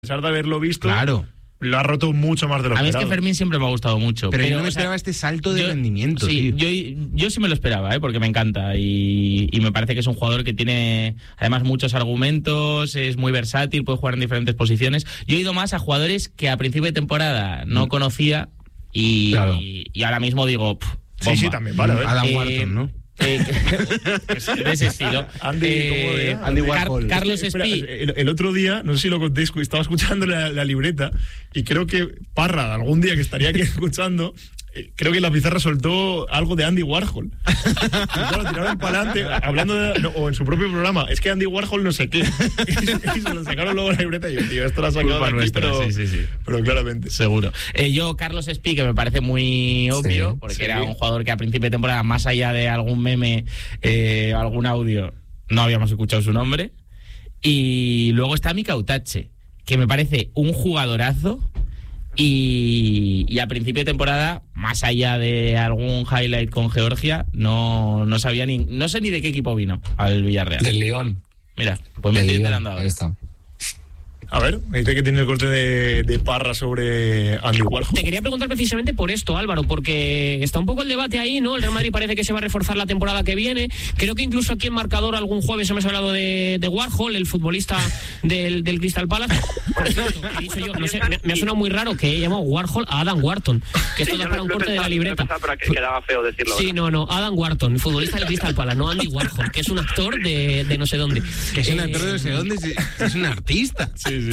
A pesar de haberlo visto, claro, lo ha roto mucho más de lo esperado. A mí es esperado. que Fermín siempre me ha gustado mucho. Pero yo no me esperaba este salto de rendimiento. Sí, tío. yo sí me lo esperaba, porque me encanta y me parece que es un jugador que tiene además muchos argumentos, es muy versátil, puede jugar en diferentes posiciones. Yo he ido más a jugadores que a principio de temporada no conocía y ahora mismo digo, sí, también, vale. Adam Wharton, ¿no? De ese estilo. Andy Warhol. Carlos Espí. El otro día, no sé si lo conté, estaba escuchando la libreta y creo que Parra, algún día que estaría aquí escuchando, creo que la pizarra soltó algo de Andy Warhol. Y claro, tiraron para adelante, hablando o en su propio programa, es que Andy Warhol no sé qué. Y se lo sacaron luego la libreta y yo, tío, esto lo ha sacado aquí, nuestra, pero, sí. pero claramente. Seguro. Yo, Carlos Espí, que me parece muy obvio, porque era un jugador que a principio de temporada, más allá de algún meme, algún audio, no habíamos escuchado su nombre. Y luego está Mika Utache, que me parece un jugadorazo. Y a principio de temporada, más allá de algún highlight con Georgia, no sabía no sé ni de qué equipo vino al Villarreal. Del Lyon. Mira, pues me estoy enterando ahora. Ahí está. A ver, me dice que tiene el corte de Parra sobre Andy Warhol. Te quería preguntar precisamente por esto, Álvaro, porque está un poco el debate ahí, ¿no? El Real Madrid parece que se va a reforzar la temporada que viene. Creo que incluso aquí en Marcador algún jueves hemos hablado de Warhol, el futbolista del Crystal Palace. Por cierto, he dicho yo, no sé, me ha sonado muy raro que he llamado Warhol a Adam Wharton, que esto da para un corte de la libreta. Pero que quedaba feo decirlo. Sí, no, Adam Wharton, futbolista del Crystal Palace, no Andy Warhol, que es un actor de no sé dónde. Que es un actor de no sé dónde, es un artista. Sí.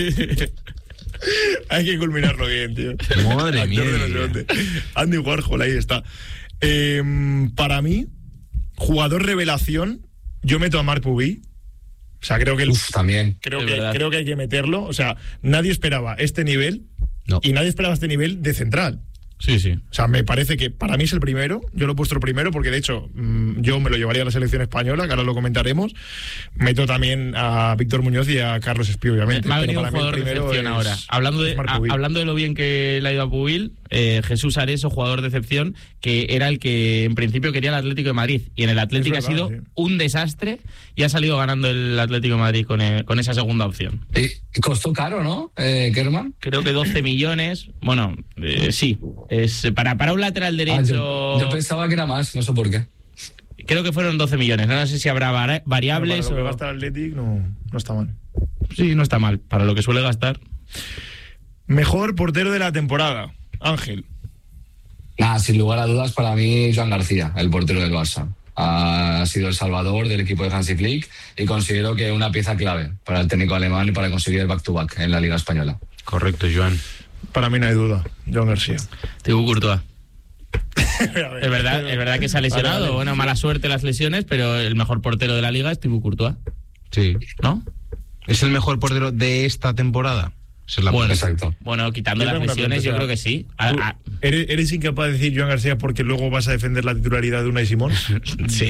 Hay que culminarlo bien, tío. Madre mía. Andy Warhol, ahí está. Para mí, jugador revelación, yo meto a Marc Pubi. O sea, creo que también. Creo que hay que meterlo. O sea, nadie esperaba este nivel y nadie esperaba este nivel de central. Sí. O sea, me parece que para mí es el primero. Yo lo he puesto el primero porque, de hecho, yo me lo llevaría a la selección española, que ahora lo comentaremos. Meto también a Víctor Muñoz y a Carlos Espí, obviamente. Me ha venido un jugador de excepción ahora. Hablando de lo bien que le ha ido a Pubil, Jesús Areso, jugador de excepción, que era el que en principio quería el Atlético de Madrid. Y en el Atlético ha sido un desastre y ha salido ganando el Atlético de Madrid con esa segunda opción. Y costó caro, ¿no, Kerman? Creo que 12 millones. Bueno, sí. Es para un lateral derecho. Yo pensaba que era más, no sé por qué. Creo que fueron 12 millones. No sé si habrá variables. Para lo que gasta el Athletic no está mal. Sí, no está mal. Para lo que suele gastar. Mejor portero de la temporada, Ángel. Sin lugar a dudas, para mí, Joan García, el portero del Barça. Ha sido el salvador del equipo de Hansi Flick y considero que una pieza clave para el técnico alemán y para conseguir el back-to-back en la Liga Española. Correcto, Joan. Para mí no hay duda, Joan García. Thibaut Courtois. Es verdad que se ha lesionado. Vale. Bueno, mala suerte las lesiones, pero el mejor portero de la Liga es Thibaut Courtois. Sí. ¿No? ¿Es el mejor portero de esta temporada? Exacto. Bueno, quitando las lesiones, yo creo que sí. ¿Eres incapaz de decir Joan García porque luego vas a defender la titularidad de Unai Simón? Sí.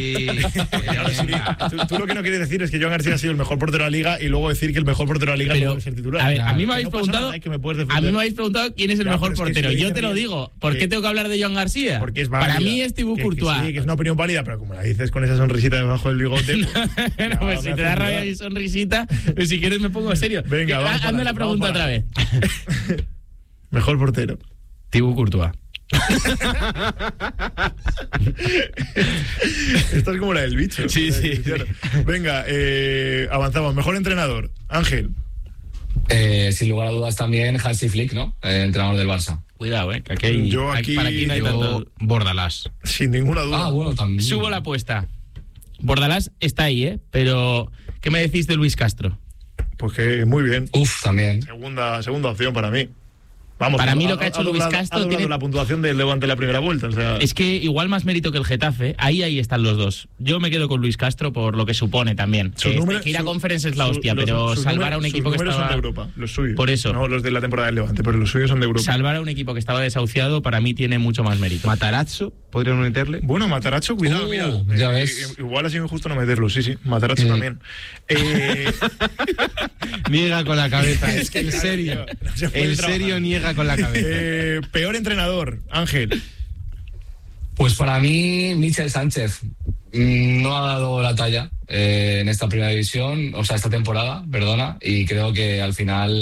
Claro. Tú lo que no quieres decir es que Joan García ha sido el mejor portero de la Liga y luego decir que el mejor portero de la Liga no puede ser titular. A ver, a mí me habéis preguntado quién es el mejor portero. Yo te lo digo. ¿Por qué tengo que hablar de Joan García? Porque es válida. Para mí es Thibaut Courtois. Sí, que es una opinión válida, pero como la dices con esa sonrisita debajo del bigote. Pues si te da rabia mi sonrisita, pues si quieres me pongo serio. Venga, hazme la pregunta otra vez. Mejor portero. Thibaut Courtois. Esta es como la del bicho. Sí. Venga, avanzamos. Mejor entrenador, Ángel. Sin lugar a dudas también Hansi Flick, ¿no? Entrenador del Barça. Cuidado, que aquí yo aquí para aquí no hay tanto. Bordalás. Sin ninguna duda. Bueno, también. Subo la apuesta. Bordalás está ahí, pero ¿qué me decís de Luis Castro? Pues que muy bien. También. Segunda opción para mí. Vamos, para mí lo que ha hecho Luis Castro tiene la puntuación del Levante en la primera vuelta. O sea... Es que igual más mérito que el Getafe. Ahí están los dos. Yo me quedo con Luis Castro por lo que supone también. Que ir a Conference es la hostia, pero salvar a un equipo que estaba... son de Europa, los suyos. Por eso. No los de la temporada del Levante, pero los suyos son de Europa. Salvar a un equipo que estaba desahuciado para mí tiene mucho más mérito. Matarazzo, ¿podrían meterle? Bueno, Matarazzo, cuidado, mira. Ya ves. Igual ha sido injusto no meterlo, sí. Matarazzo también. Niega con la cabeza. Es que en serio niega con la cabeza. Peor entrenador, Ángel. Pues para mí, Michel Sánchez. no ha dado la talla en esta primera división, o sea, esta temporada, perdona, y creo que al final